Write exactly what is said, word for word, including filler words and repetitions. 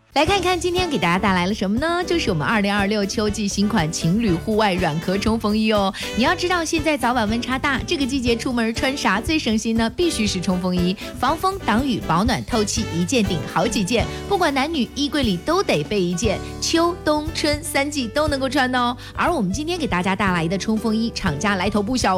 来看看今天给大家带来了什么呢？就是我们二零二六秋季新款情侣户外软壳冲锋衣哦。你要知道，现在早晚温差大，这个季节出门穿啥最省心呢？必须是冲锋衣，防风挡雨保暖透气，一件顶好几件，不管男女，衣柜里都得备一件，秋冬春三季都能够穿哦。而我们今天给大家带来的冲锋衣，厂家来头不小。